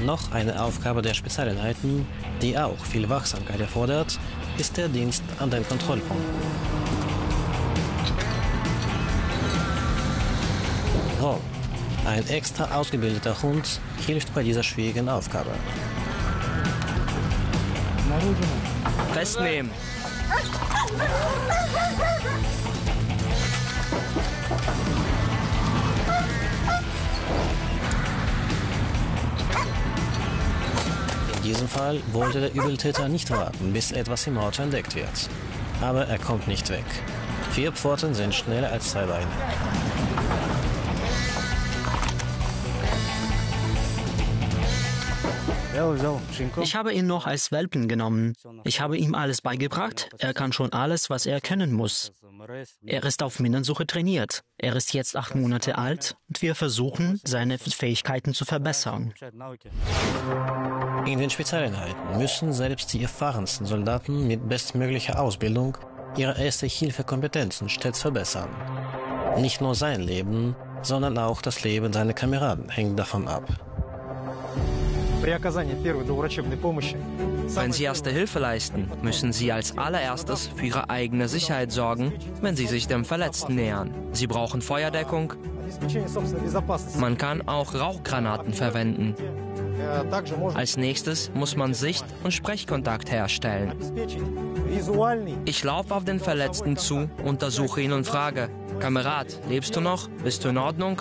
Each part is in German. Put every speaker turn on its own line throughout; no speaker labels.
Noch eine Aufgabe der Spezialeinheiten, die auch viel Wachsamkeit erfordert, ist der Dienst an den Kontrollpunkten. Rom, ein extra ausgebildeter Hund, hilft bei dieser schwierigen Aufgabe.
Festnehmen.
In diesem Fall wollte der Übeltäter nicht warten, bis etwas im Auto entdeckt wird. Aber er kommt nicht weg. 4 Pfoten sind schneller als 2 Beine.
Ich habe ihn noch als Welpen genommen. Ich habe ihm alles beigebracht. Er kann schon alles, was er können muss. Er ist auf Minensuche trainiert. Er ist jetzt 8 Monate alt und wir versuchen, seine Fähigkeiten zu verbessern.
In den Spezialeinheiten müssen selbst die erfahrensten Soldaten mit bestmöglicher Ausbildung ihre Erste-Hilfe-Kompetenzen stets verbessern. Nicht nur sein Leben, sondern auch das Leben seiner Kameraden hängt davon ab.
Wenn Sie Erste Hilfe leisten, müssen Sie als allererstes für Ihre eigene Sicherheit sorgen, wenn Sie sich dem Verletzten nähern. Sie brauchen Feuerdeckung. Man kann auch Rauchgranaten verwenden. Als nächstes muss man Sicht- und Sprechkontakt herstellen. Ich laufe auf den Verletzten zu, untersuche ihn und frage: Kamerad, lebst du noch? Bist du in Ordnung?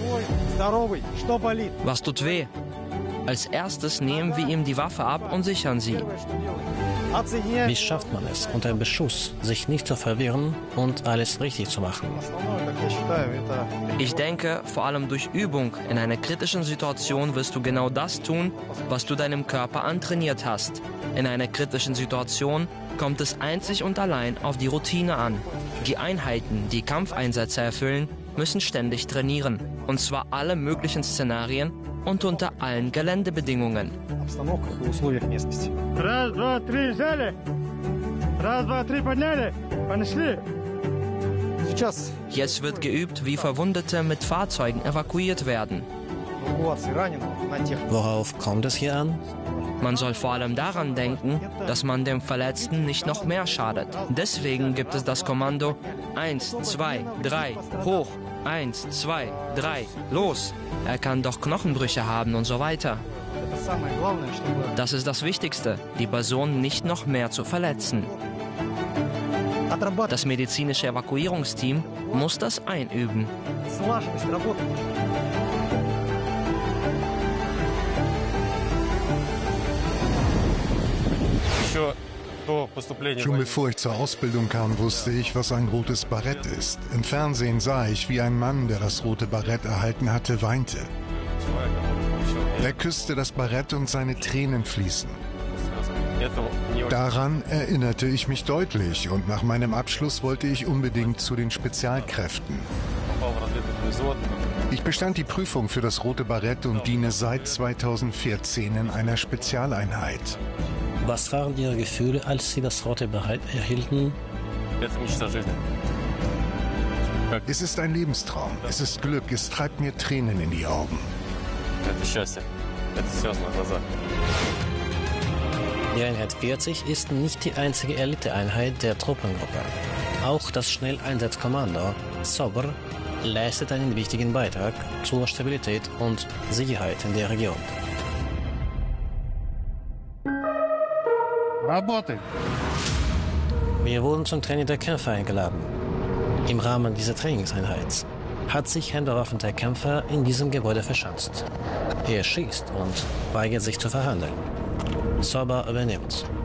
Was tut weh? Als erstes nehmen wir ihm die Waffe ab und sichern sie.
Wie schafft man es, unter Beschuss sich nicht zu verwirren und alles richtig zu machen?
Ich denke, vor allem durch Übung in einer kritischen Situation wirst du genau das tun, was du deinem Körper antrainiert hast. In einer kritischen Situation kommt es einzig und allein auf die Routine an. Die Einheiten, die Kampfeinsätze erfüllen, müssen ständig trainieren. Und zwar alle möglichen Szenarien und unter allen Geländebedingungen.
Раз, два, три, взяли. Раз, два, три, подняли. Понесли.
Jetzt wird geübt, wie Verwundete mit Fahrzeugen evakuiert werden.
Worauf kommt es hier an?
Man soll vor allem daran denken, dass man dem Verletzten nicht noch mehr schadet. Deswegen gibt es das Kommando 1, 2, 3, hoch, 1, 2, 3, los. Er kann doch Knochenbrüche haben und so weiter. Das ist das Wichtigste, die Person nicht noch mehr zu verletzen. Das medizinische Evakuierungsteam muss das einüben.
Schon bevor ich zur Ausbildung kam, wusste ich, was ein rotes Barett ist. Im Fernsehen sah ich, wie ein Mann, der das rote Barett erhalten hatte, weinte. Er küsste das Barett und seine Tränen fließen. Daran erinnerte ich mich deutlich und nach meinem Abschluss wollte ich unbedingt zu den Spezialkräften. Ich bestand die Prüfung für das rote Barett und diene seit 2014 in einer Spezialeinheit.
Was waren Ihre Gefühle, als Sie das rote Barett erhielten?
Es ist ein Lebenstraum, es ist Glück, es treibt mir Tränen in die Augen.
Die Einheit 40 ist nicht die einzige Eliteeinheit der Truppengruppe. Auch das Schnelleinsatzkommando SOBR leistet einen wichtigen Beitrag zur Stabilität und Sicherheit in der Region. Wir wurden zum Training der Kämpfer eingeladen. Im Rahmen dieser Trainingseinheit hat sich ein bewaffneter Kämpfer in diesem Gebäude verschanzt. Er schießt und weigert sich zu verhandeln. SOBR übernimmt.